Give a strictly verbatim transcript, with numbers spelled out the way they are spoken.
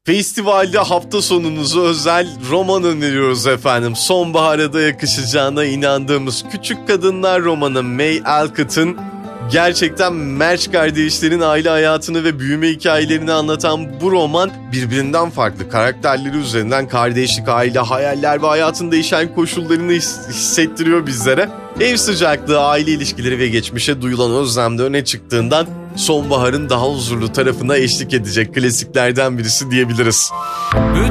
Festivalde hafta sonunuzu özel roman öneriyoruz efendim. Sonbahara da yakışacağına inandığımız Küçük Kadınlar romanı, May Alcott'ın gerçekten March kardeşlerin aile hayatını ve büyüme hikayelerini anlatan bu roman birbirinden farklı karakterleri üzerinden kardeşlik, aile, hayaller ve hayatın değişen koşullarını his- hissettiriyor bizlere. Ev sıcaklığı, aile ilişkileri ve geçmişe duyulan özlem de öne çıktığından sonbaharın daha huzurlu tarafına eşlik edecek klasiklerden birisi diyebiliriz.